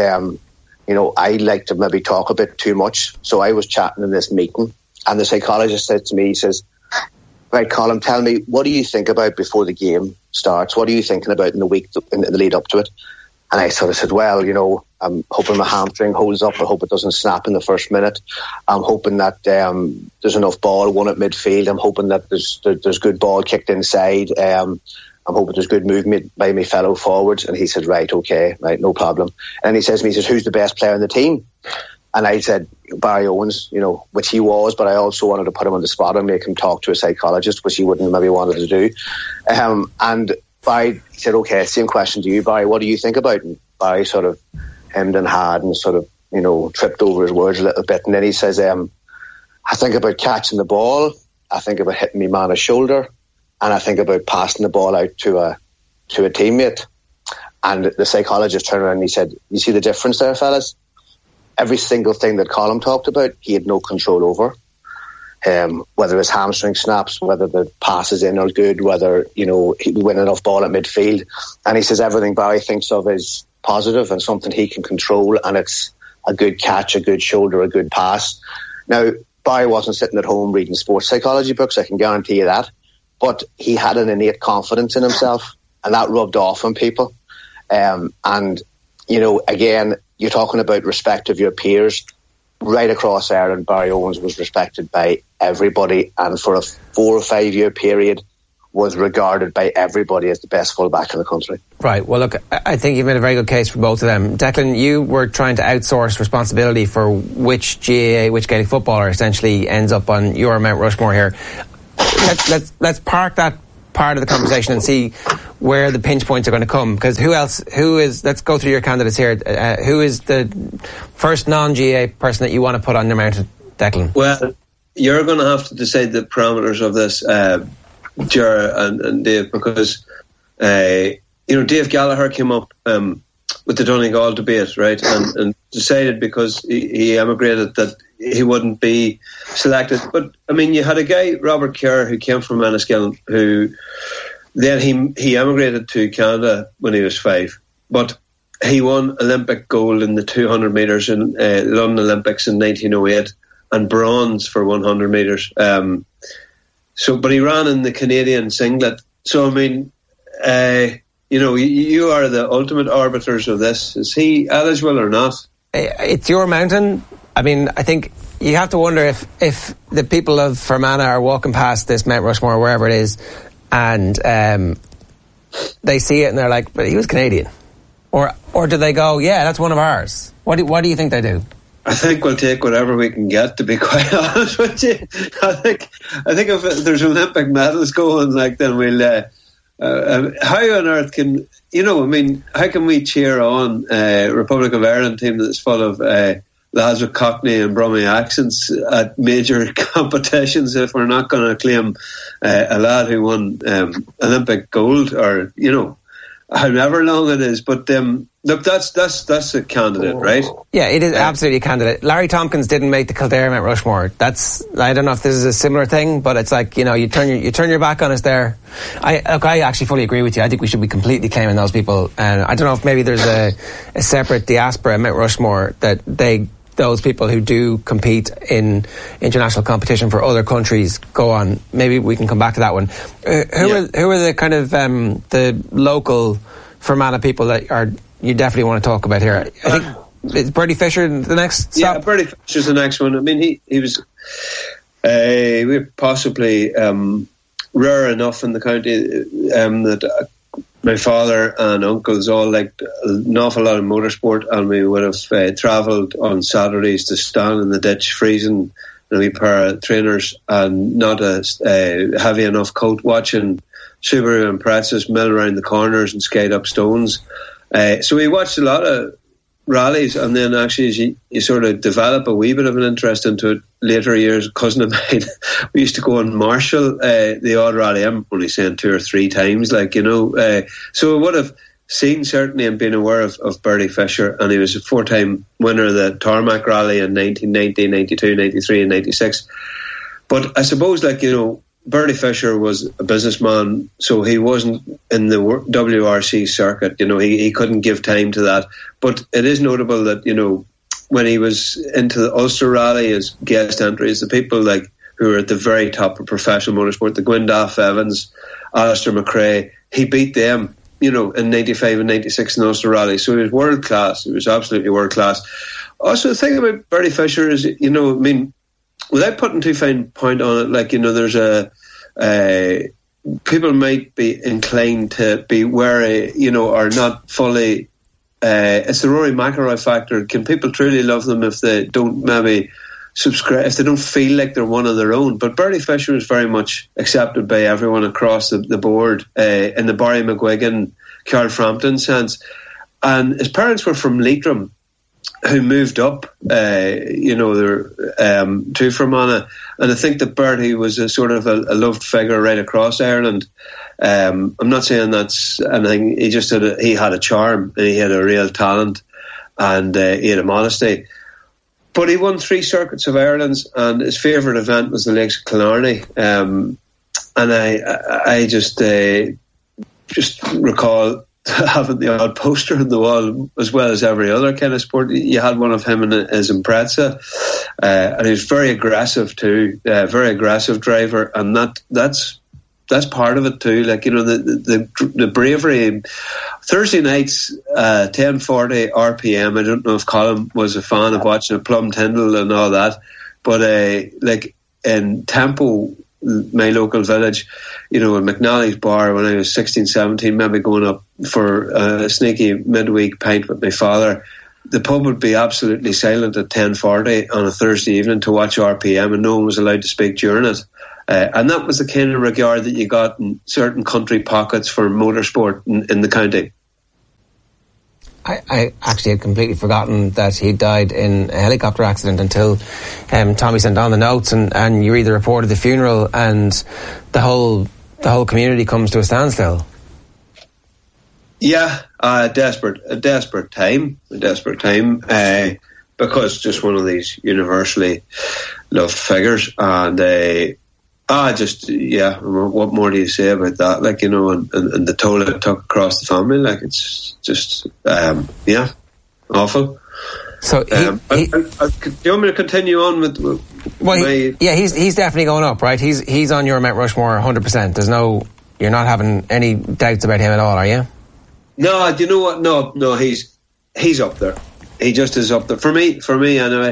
I like to maybe talk a bit too much, so I was chatting in this meeting, and the psychologist said to me, he says, "Right, Colin, tell me, what do you think about before the game starts? What are you thinking about in the week, in the lead up to it?" And I sort of said, "Well, I'm hoping my hamstring holds up. I hope it doesn't snap in the first minute. I'm hoping that there's enough ball won at midfield. I'm hoping that there's good ball kicked inside. I'm hoping there's good movement by my fellow forwards." And he said, "Right, okay, right, no problem." And he says to me, "Who's the best player in the team?" And I said, "Barry Owens," which he was, but I also wanted to put him on the spot and make him talk to a psychologist, which he wouldn't maybe wanted to do. And Barry said, "Okay, same question to you, Barry. What do you think about him?" Barry sort of hemmed and hawed and sort of, tripped over his words a little bit. And then he says, "I think about catching the ball. I think about hitting me man a shoulder. And I think about passing the ball out to a teammate." And the psychologist turned around and he said, "You see the difference there, fellas? Every single thing that Colin talked about, he had no control over. Whether his hamstring snaps, whether the passes in are good, whether, he win enough ball at midfield." And he says everything Barry thinks of is positive and something he can control, and it's a good catch, a good shoulder, a good pass. Now, Barry wasn't sitting at home reading sports psychology books, I can guarantee you that, but he had an innate confidence in himself, and that rubbed off on people. And, again, you're talking about respect of your peers. Right across Ireland, Barry Owens was respected by everybody, and for a 4 or 5 year period was regarded by everybody as the best fullback in the country. Right. Well, look, I think you've made a very good case for both of them. Declan, you were trying to outsource responsibility for which GAA, which Gaelic footballer essentially ends up on your Mount Rushmore here. Let's park that part of the conversation and see where the pinch points are going to come, because let's go through your candidates here. Who is the first non-GAA person that you want to put on your mountain, Declan? Well, you're going to have to decide the parameters of this, Ger and Dave, because Dave Gallagher came up with the Donegal debate, right, and decided because he emigrated that he wouldn't be selected. But I mean, you had a guy, Robert Kerr, who came from Enniskillen, who then he emigrated to Canada when he was 5, but he won Olympic gold in the 200 metres in London Olympics in 1908 and bronze for 100 metres. But he ran in the Canadian singlet. So I mean, you are the ultimate arbiters of this. Is he eligible or not? It's your mountain. I mean, I think you have to wonder if the people of Fermanagh are walking past this Mount Rushmore, wherever it is, and they see it and they're like, but he was Canadian. Or do they go, yeah, that's one of ours? What do you think they do? I think we'll take whatever we can get, to be quite honest with you. I think if there's Olympic medals going, then we'll... how on earth can... how can we cheer on a Republic of Ireland team that's full of lads with Cockney and Brummie accents at major competitions if we're not going to claim a lad who won Olympic gold, or however long it is? But look, that's a candidate, right? Yeah, it is absolutely a candidate. Larry Tompkins didn't make the Kildare Mount Rushmore. I don't know if this is a similar thing, but it's like, you turn your back on us there. I actually fully agree with you. I think we should be completely claiming those people, and I don't know if maybe there's a separate diaspora Mount Rushmore that those people who do compete in international competition for other countries go on. Maybe we can come back to that one. Who are the kind of the local Fermanagh people that you definitely want to talk about here? I think is Bertie Fisher the next stop? Yeah, Bertie Fisher's the next one. I mean, he was possibly rare enough in the county that my father and uncles all liked an awful lot of motorsport, and we would have travelled on Saturdays to stand in the ditch freezing in a wee pair of trainers and not a heavy enough coat, watching Subaru and Imprezas mill around the corners and skate up stones. So we watched a lot of rallies, and then actually as you sort of develop a wee bit of an interest into it later years. A cousin of mine, we used to go and marshal the odd rally. I'm only saying 2 or 3 times, so I would have seen certainly and been aware of Bertie Fisher, and he was a 4-time winner of the Tarmac Rally in 1990, 92, 93 and 96. But I suppose Bertie Fisher was a businessman, so he wasn't in the WRC circuit. He couldn't give time to that. But it is notable that, when he was into the Ulster Rally as guest entries, the people who are at the very top of professional motorsport, the Gwyndaff Evans, Alistair McRae, he beat them, in 95 and 96 in the Ulster Rally. So he was world class. He was absolutely world class. Also, the thing about Bertie Fisher is, without putting too fine point on it, there's people might be inclined to be wary, or not fully. It's the Rory McIlroy factor. Can people truly love them if they don't maybe subscribe, if they don't feel like they're one of their own? But Bertie Fisher is very much accepted by everyone across the board in the Barry McGuigan, Carl Frampton sense. And his parents were from Leitrim, who moved up, to Fermanagh, and I think that Bertie was a sort of a loved figure right across Ireland. I'm not saying that's anything. He just had a charm, and he had a real talent, and he had a modesty. But he won 3 circuits of Ireland, and his favourite event was the Lakes of Killarney. And I just recall having the odd poster on the wall, as well as every other kind of sport. You had one of him in his Impreza, and he was very aggressive too, very aggressive driver, and that's part of it too. Like, you know, the bravery. Thursday nights, 10:40 RPM. I don't know if Colin was a fan of watching a Plum Tyndall and all that, but like in Tempo, my local village, you know, in McNally's bar when I was 16, 17, maybe going up for a sneaky midweek pint with my father, the pub would be absolutely silent at 10:40 on a Thursday evening to watch RPM, and no one was allowed to speak during it. And that was the kind of regard that you got in certain country pockets for motorsport in the county. I actually had completely forgotten that he died in a helicopter accident until Tommy sent on the notes, and you read the report of the funeral, and the whole community comes to a standstill. Yeah, a desperate time, because just one of these universally loved figures, and what more do you say about that? Like, you know, and the toll it took across the family, like, it's just, awful. So, do you want me to continue on with he's definitely going up, right? He's on your Mount Rushmore 100%. You're not having any doubts about him at all, are you? No, do you know what? No, he's up there. He just is up there. For me anyway.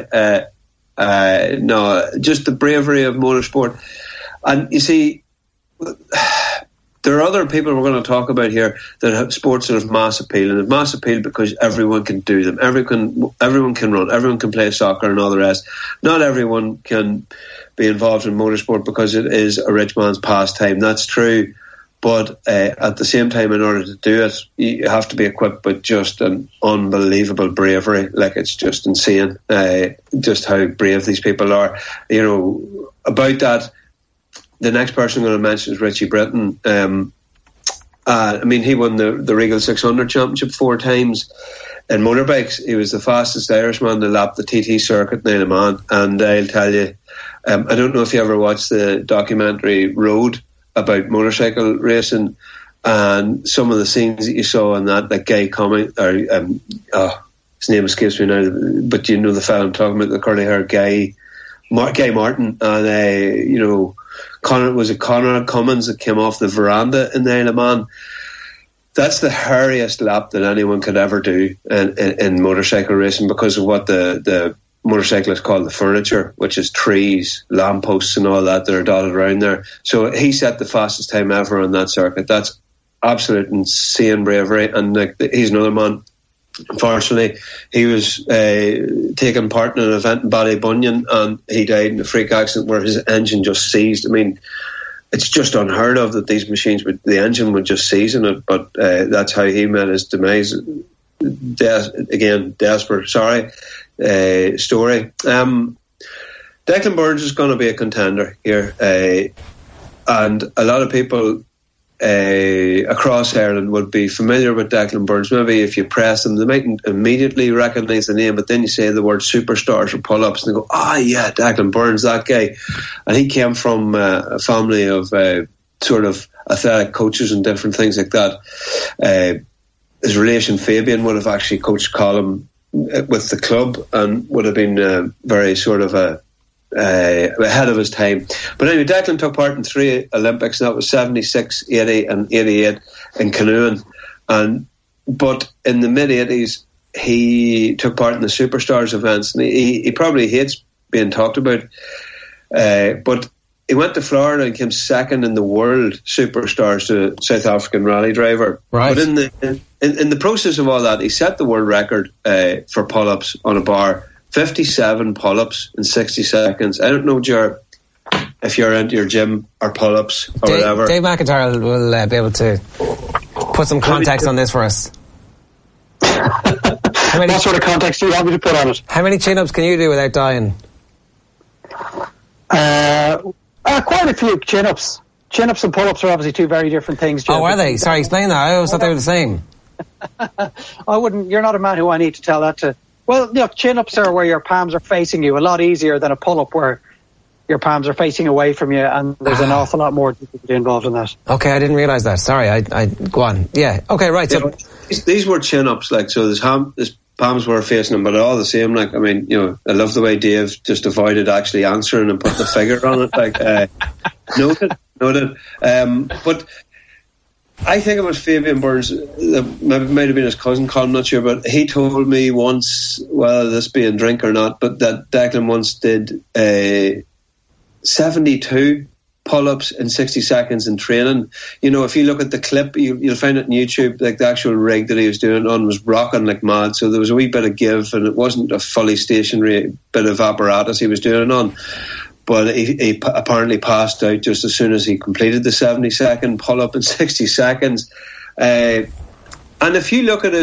No, just the bravery of motorsport. And you see, there are other people we're going to talk about here that have sports that have mass appeal, and have mass appeal because everyone can do them. Everyone can run. Everyone can play soccer and all the rest. Not everyone can be involved in motorsport because it is a rich man's pastime. That's true. But at the same time, in order to do it, you have to be equipped with just an unbelievable bravery. Like, it's just insane, just how brave these people are. You know, about that, the next person I'm going to mention is Richie Britton. I mean, he won the Regal 600 Championship 4 times in motorbikes. He was the fastest Irishman to lap the TT circuit in Isle of Man. And I'll tell you, I don't know if you ever watched the documentary Road about motorcycle racing, and some of the scenes that you saw in that, like Guy coming, or his name escapes me now, but you know the fellow I'm talking about, the curly hair Guy Martin, and you know, Conor Cummins that came off the veranda in the Isle of Man. That's the hairiest lap that anyone could ever do in motorcycle racing, because of what the motorcyclists call the furniture, which is trees, lampposts and all that are dotted around there. So he set the fastest time ever on that circuit. That's absolute insane bravery. And like, he's another man. Unfortunately, he was taking part in an event in Ballybunion, and he died in a freak accident where his engine just seized. I mean, it's just unheard of that these machines the engine would just seize in it, but that's how he met his demise. Desperate story. Declan Burns is going to be a contender here, and a lot of people across Ireland would be familiar with Declan Burns. Maybe if you press them, they mightn't immediately recognise the name, but then you say the word superstars or pull-ups and they go, yeah, Declan Burns, that guy. And he came from a family of sort of athletic coaches and different things like that. His relation Fabian would have actually coached Colin with the club, and would have been very sort of ahead of his time. But anyway, Declan took part in 3 Olympics, and that was 76, 80 and 88 in canoeing. But in the mid-80s, he took part in the Superstars events, and he probably hates being talked about. But he went to Florida and came second in the world Superstars to South African rally driver. Right. But in the process of all that, he set the world record for pull-ups on a bar. 57 pull-ups in 60 seconds. I don't know, Ger, if you're into your gym or pull-ups or whatever. Dave McIntyre will be able to put some context on this for us. What sort of context do you want me to put on it? How many chin-ups can you do without dying? Quite a few chin-ups. Chin-ups and pull-ups are obviously 2 very different things. Oh, are they? Sorry, explain that. I always thought they were the same. You're not a man who I need to tell that to. Well, look, chin-ups are where your palms are facing you, a lot easier than a pull-up where your palms are facing away from you, and there's an awful lot more involved in that. Okay, I didn't realise that. Sorry, I go on. Yeah, okay, right. So these were chin-ups, like, so his palms were facing him, but all the same, like, I mean, you know, I love the way Dave just avoided actually answering and put the figure on it, like, Noted. But I think it was Fabian Burns, that might have been his cousin, Colin, I'm not sure, but he told me once, whether this be a drink or not, but that Declan once did 72 pull-ups in 60 seconds in training. You know, if you look at the clip, you'll find it on YouTube, like the actual rig that he was doing on was rocking like mad, so there was a wee bit of give, and it wasn't a fully stationary bit of apparatus he was doing it on. But he apparently passed out just as soon as he completed the 70-second pull-up in 60 seconds. And if you look at